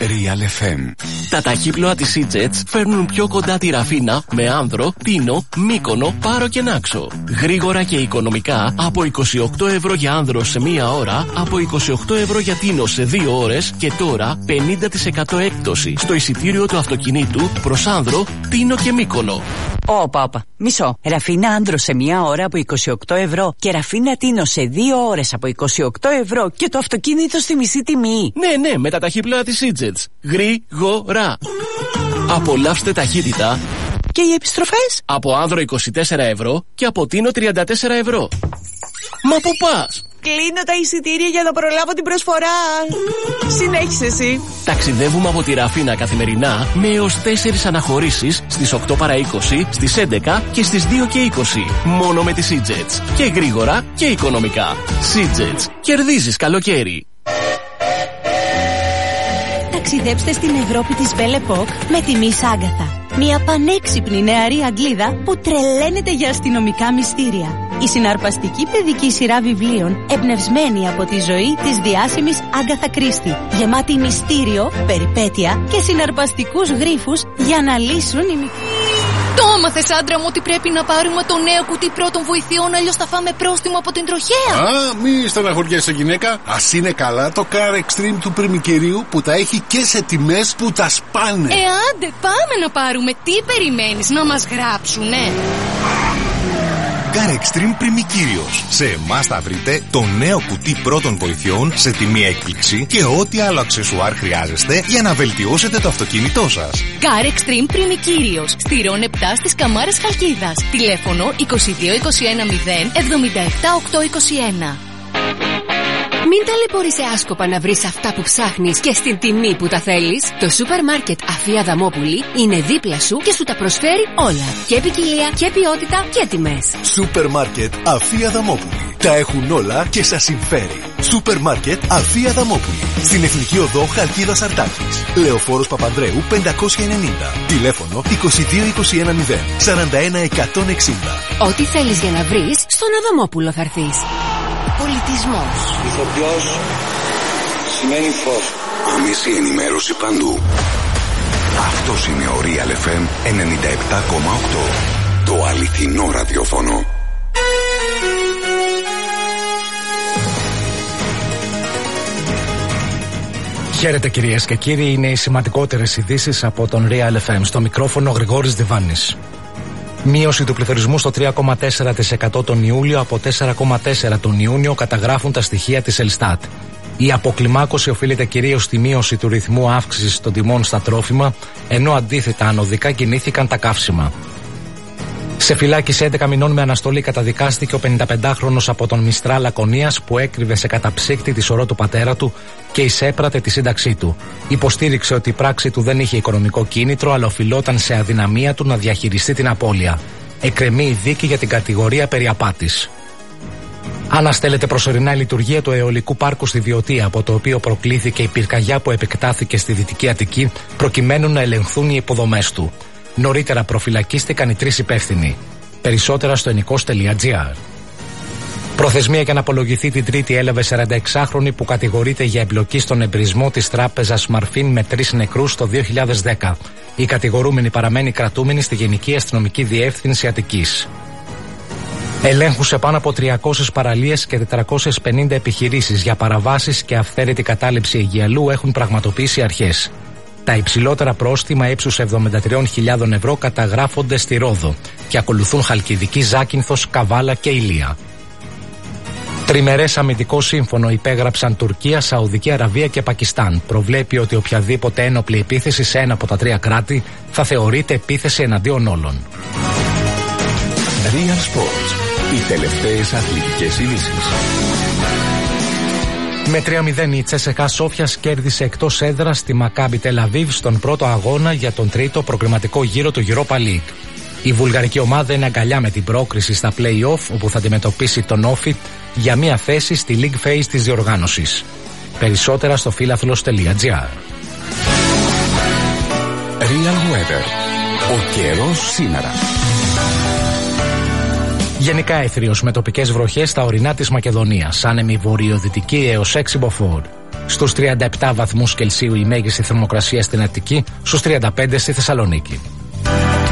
Real FM. Τα ταχύπλοα της Seajets φέρνουν πιο κοντά τη Ραφίνα με Άνδρο, Τίνο, Μύκονο, Πάρο και Νάξο. Γρήγορα και οικονομικά από 28 ευρώ για Άνδρο σε μία ώρα, από 28 ευρώ για Τίνο σε 2 ώρες και τώρα 50% έκπτωση στο εισιτήριο του αυτοκινήτου προς Άνδρο, Τίνο και Μύκονο. Όπα, μισό. Ραφίνα Άνδρο σε μία ώρα από 28 ευρώ και Ραφίνα Τίνο σε 2 ώρες από 28 ευρώ και το αυτοκίνητο στη μισή τιμή. Ναι, με τα ταχύπλοα της Seajets. Γρήγορα. Απολαύστε ταχύτητα. Και οι επιστροφές? Από Άνδρο 24 ευρώ και από Τίνο 34 ευρώ. Μα πού πας? Κλείνω τα εισιτήρια για να προλάβω την προσφορά. Συνέχισε εσύ. Ταξιδεύουμε από τη Ραφίνα καθημερινά με έως 4 αναχωρήσεις στις 8 παρά 20, στις 11 και στις 2 και 20. Μόνο με τη Seajets. Και γρήγορα και οικονομικά. Seajets. Κερδίζεις καλοκαίρι. Ταξιδέψτε στην Ευρώπη της Belle Époque με τη Miss Agatha. Μια πανέξυπνη νεαρή Αγγλίδα που τρελαίνεται για αστυνομικά μυστήρια. Η συναρπαστική παιδική σειρά βιβλίων εμπνευσμένη από τη ζωή της διάσημης Agatha Christie. Γεμάτη μυστήριο, περιπέτεια και συναρπαστικούς γρίφους για να λύσουν οι Το έμαθες, άντρα μου, ότι πρέπει να πάρουμε το νέο κουτί πρώτων βοηθειών, αλλιώς θα φάμε πρόστιμο από την τροχέα. Μη στεναχωριέσαι, γυναίκα. Ας είναι καλά το Car Extreme του πριμικερίου που τα έχει και σε τιμές που τα σπάνε. Άντε, πάμε να πάρουμε. Τι περιμένεις, να μας γράψουνε? Car Extreme Πριμικύριος. Σε εμάς θα βρείτε το νέο κουτί πρώτων βοηθειών σε τιμή έκπληξη και ό,τι άλλο αξεσουάρ χρειάζεστε για να βελτιώσετε το αυτοκίνητό σας. Car Extreme Πριμικύριος. Στηρών 7 στις Καμάρες Χαλκίδας. Τηλέφωνο 22 21 0 77 821. Μην ταλαιπωρείσαι άσκοπα να βρεις αυτά που ψάχνεις και στην τιμή που τα θέλεις. Το σούπερ μάρκετ Αφία Αδαμόπουλη είναι δίπλα σου και σου τα προσφέρει όλα. Και ποικιλία και ποιότητα και τιμές. Σούπερ μάρκετ Αφία Αδαμόπουλη. Τα έχουν όλα και σας συμφέρει. Σούπερ μάρκετ Αφία Αδαμόπουλη. Στην Εθνική Οδό Χαλκίδας Αρτάκης. Λεωφόρος Παπανδρέου 590. Τηλέφωνο 22 21 0 41 160. Ό,τι θέλεις για να βρεις, στον Αδαμόπουλο θα έρθεις. Πολιτισμός. Ηθοποιός σημαίνει φως. Άμεση ενημέρωση παντού. Αυτός είναι ο Real FM 97,8. Το αληθινό ραδιόφωνο. Χαίρετε κυρίες και κύριοι, είναι οι σημαντικότερες ειδήσεις από τον Real FM. Στο μικρόφωνο Γρηγόρης Διβάνης. Μείωση του πληθωρισμού στο 3,4% τον Ιούλιο από 4,4% τον Ιούνιο καταγράφουν τα στοιχεία της Ελστάτ. Η αποκλιμάκωση οφείλεται κυρίως στη μείωση του ρυθμού αύξησης των τιμών στα τρόφιμα, ενώ αντίθετα ανωδικά κινήθηκαν τα καύσιμα. Σε φυλάκιση 11 μηνών με αναστολή καταδικάστηκε ο 55χρονος από τον Μιστρά Λακωνίας που έκρυβε σε καταψύκτη τη σωρό του πατέρα του και εισέπρατε τη σύνταξή του. Υποστήριξε ότι η πράξη του δεν είχε οικονομικό κίνητρο, αλλά οφειλόταν σε αδυναμία του να διαχειριστεί την απώλεια. Εκκρεμεί η δίκη για την κατηγορία περί απάτης. Αναστέλλεται προσωρινά η λειτουργία του αιωλικού πάρκου στη Βιωτία, από το οποίο προκλήθηκε η πυρκαγιά που επεκτάθηκε στη Δυτική Αττική, προκειμένου να ελεγχθούν οι υποδομές του. Νωρίτερα προφυλακίστηκαν οι 3 υπεύθυνοι. Περισσότερα στο ενικός.gr. Προθεσμία για να απολογηθεί την Τρίτη έλαβε 46χρονη που κατηγορείται για εμπλοκή στον εμπρισμό της τράπεζας Μαρφίν με 3 νεκρούς το 2010. Η κατηγορούμενη παραμένει κρατούμενη στη Γενική Αστυνομική Διεύθυνση Αττικής. Ελέγχους σε πάνω από 300 παραλίες και 450 επιχειρήσεις για παραβάσεις και αυθαίρετη κατάληψη αιγιαλού έχουν πραγματοποιήσει αρχές. Τα υψηλότερα πρόστιμα ύψους 73.000 ευρώ καταγράφονται στη Ρόδο και ακολουθούν Χαλκιδική, Ζάκυνθος, Καβάλα και Ηλία. Τριμερές αμυντικό σύμφωνο υπέγραψαν Τουρκία, Σαουδική Αραβία και Πακιστάν. Προβλέπει ότι οποιαδήποτε ένοπλη επίθεση σε ένα από τα 3 κράτη θα θεωρείται επίθεση εναντίον όλων. Real Sports. Οι τελευταίες αθλητικές ειδήσεις. Με 3-0 η Τσέσεκα Σόφιας κέρδισε εκτός έδρας τη Μακάμπι Τελαβίβ στον πρώτο αγώνα για τον τρίτο προκριματικό γύρο του Europa League. Η βουλγαρική ομάδα είναι αγκαλιά με την πρόκριση στα play-off, όπου θα αντιμετωπίσει τον Όφι για μια θέση στη League Phase της διοργάνωσης. Περισσότερα στο φίλαθλος.gr. Real Weather. Ο καιρός σήμερα. Γενικά έθριος με τοπικές βροχές στα ορεινά της Μακεδονίας. Άνεμη βορειοδυτική έως 6 μποφόρ. Στους 37 βαθμούς Κελσίου η μέγιστη θερμοκρασία στην Αττική, στους 35 στη Θεσσαλονίκη.